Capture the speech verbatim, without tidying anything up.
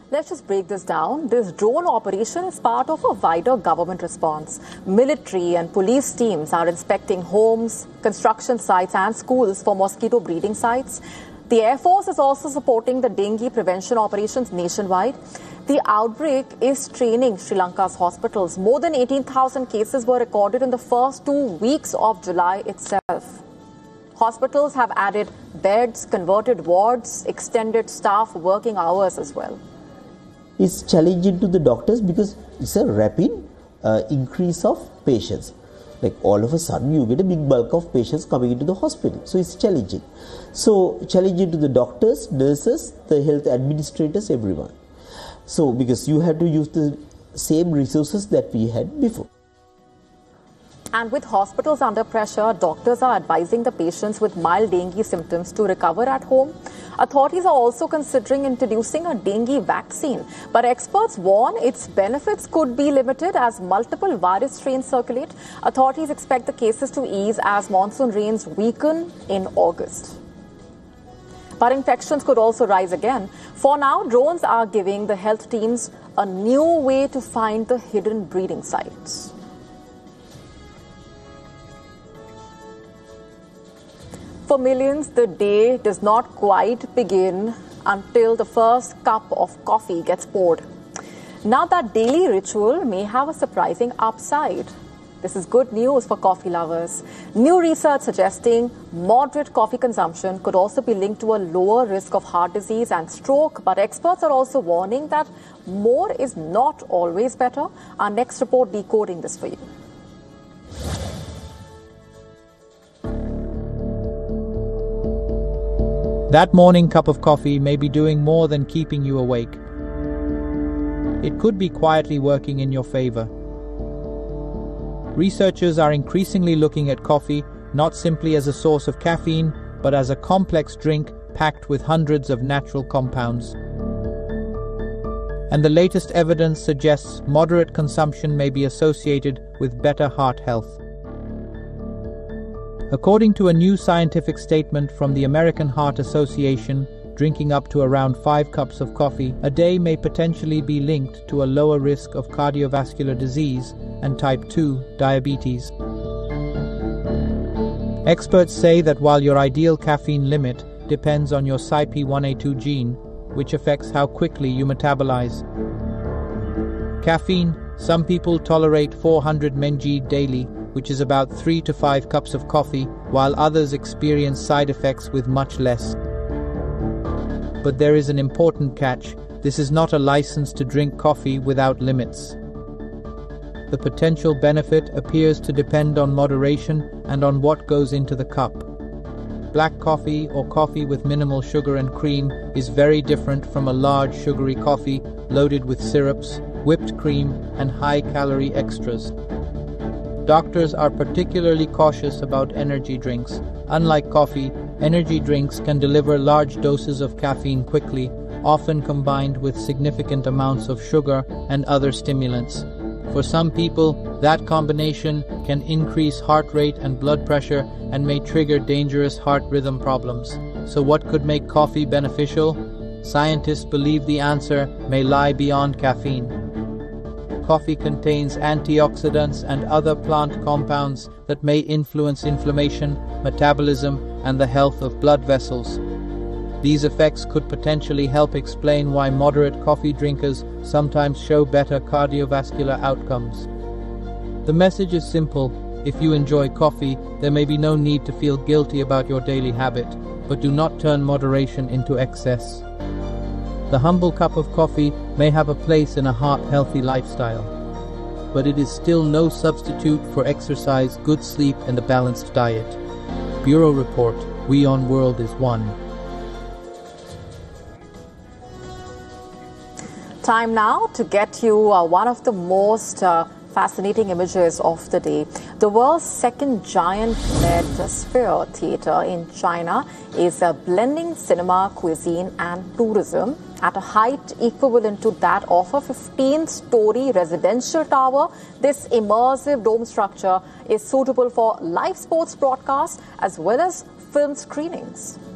Let's just break this down. This drone operation is part of a wider government response. Military and police teams are inspecting homes, construction sites and schools for mosquito breeding sites. The Air Force is also supporting the dengue prevention operations nationwide. The outbreak is straining Sri Lanka's hospitals. More than eighteen thousand cases were recorded in the first two weeks of July itself. Hospitals have added beds, converted wards, extended staff working hours as well. It's challenging to the doctors because it's a rapid uh, increase of patients. Like all of a sudden you get a big bulk of patients coming into the hospital. So it's challenging. So challenging to the doctors, nurses, the health administrators, everyone. So because you have to use the same resources that we had before. And with hospitals under pressure, doctors are advising the patients with mild dengue symptoms to recover at home. Authorities are also considering introducing a dengue vaccine. But experts warn its benefits could be limited as multiple virus strains circulate. Authorities expect the cases to ease as monsoon rains weaken in August. But infections could also rise again. For now, drones are giving the health teams a new way to find the hidden breeding sites. For millions, the day does not quite begin until the first cup of coffee gets poured. Now that daily ritual may have a surprising upside. This is good news for coffee lovers. New research suggesting moderate coffee consumption could also be linked to a lower risk of heart disease and stroke. But experts are also warning that more is not always better. Our next report decoding this for you. That morning cup of coffee may be doing more than keeping you awake. It could be quietly working in your favor. Researchers are increasingly looking at coffee not simply as a source of caffeine, but as a complex drink packed with hundreds of natural compounds. And the latest evidence suggests moderate consumption may be associated with better heart health. According to a new scientific statement from the American Heart Association, drinking up to around five cups of coffee a day may potentially be linked to a lower risk of cardiovascular disease and type two diabetes. Experts say that while your ideal caffeine limit depends on your C Y P one A two gene, which affects how quickly you metabolize caffeine, some people tolerate four hundred milligrams daily, which is about three to five cups of coffee, while others experience side effects with much less. But there is an important catch. This is not a license to drink coffee without limits. The potential benefit appears to depend on moderation and on what goes into the cup. Black coffee or coffee with minimal sugar and cream is very different from a large sugary coffee loaded with syrups, whipped cream, and high-calorie extras. Doctors are particularly cautious about energy drinks. Unlike coffee, energy drinks can deliver large doses of caffeine quickly, often combined with significant amounts of sugar and other stimulants. For some people, that combination can increase heart rate and blood pressure and may trigger dangerous heart rhythm problems. So what could make coffee beneficial? Scientists believe the answer may lie beyond caffeine. Coffee contains antioxidants and other plant compounds that may influence inflammation, metabolism, and the health of blood vessels. These effects could potentially help explain why moderate coffee drinkers sometimes show better cardiovascular outcomes. The message is simple. If you enjoy coffee, there may be no need to feel guilty about your daily habit, but do not turn moderation into excess. The humble cup of coffee may have a place in a heart-healthy lifestyle, but it is still no substitute for exercise, good sleep, and a balanced diet. Bureau Report, We on World is One. Time now to get you uh, one of the most uh, fascinating images of the day. The world's second giant Metasphere Theatre in China is uh, blending cinema, cuisine and tourism at a height equivalent to that of a fifteen-story residential tower. This immersive dome structure is suitable for live sports broadcasts as well as film screenings.